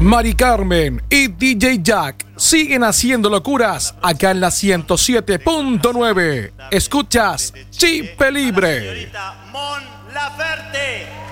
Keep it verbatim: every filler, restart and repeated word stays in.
Mari Carmen y D J Jack siguen haciendo locuras acá en la ciento siete punto nueve. Escuchas Chip Libre. Mon Laferte.